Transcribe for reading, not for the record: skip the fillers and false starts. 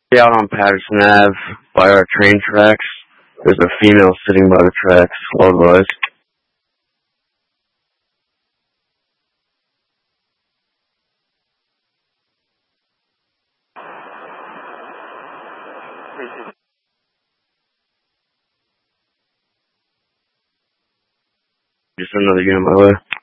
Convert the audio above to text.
Out on Patterson Ave by our train tracks. There's a female sitting by the tracks, otherwise. Just another unit, by the way.